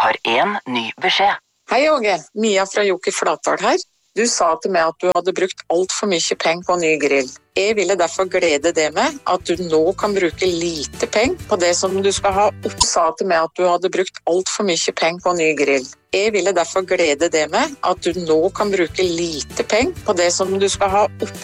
har en ny beskjed. Hei Åge, Mia fra Joki Flatdal her. Du sa til meg at du hadde brukt alt for mye penger på ny grill. Jeg ville derfor glede deg med at du nå kan bruke lite penger på det som du skal ha opp. Du sa til meg at du hadde brukt alt for mye penger på ny grill. Jeg ville derfor glede deg med at du nå kan bruke lite penger på det som du skal ha opp.